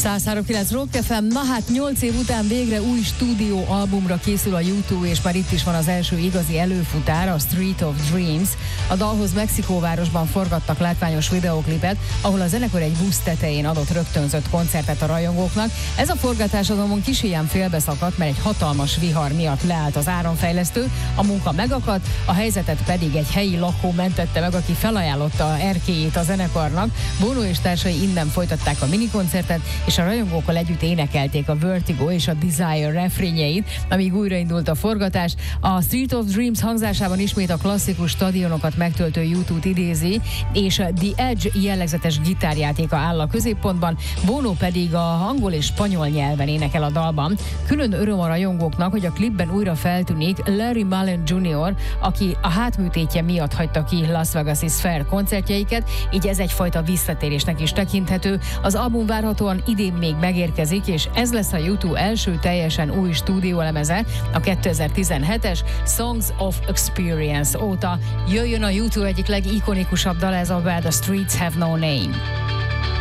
103.9 Rock FM. Na hát 8 év után végre új stúdió albumra készül a U2, és már itt is van az első igazi előfutár, a Street of Dreams. A dalhoz Mexikóvárosban forgattak látványos videóklipet, ahol a zenekar egy busz tetején adott rögtönzött koncertet a rajongóknak. Ez a forgatás azonban kis félbeszakadt, mert egy hatalmas vihar miatt leállt az áramfejlesztő, a munka megakadt, a helyzetet pedig egy helyi lakó mentette meg, aki felajánlotta erkélyét a zenekarnak. Bono és társai innen folytatták a minikoncertet, és a rajongókkal együtt énekelték a Vertigo és a Desire refrényeit, amíg újraindult a forgatás. A Street of Dreams hangzásában ismét a klasszikus stadionokat megtöltő U2-t idézi, és The Edge jellegzetes gitárjátéka áll a középpontban, Bono pedig a angol és spanyol nyelven énekel a dalban. Külön öröm a rajongóknak, hogy a klipben újra feltűnik Larry Mullen Jr., aki a hátműtétje miatt hagyta ki Las Vegas-i Sphere koncertjeiket, így ez egyfajta visszatérésnek is tekinthető. Az album várhatóan idén még megérkezik, és ez lesz a U2 első teljesen új stúdiólemeze a 2017-es Songs of Experience óta. Jöjjön a U2 egyik legikonikusabb dal, ez a Where the Streets Have No Name.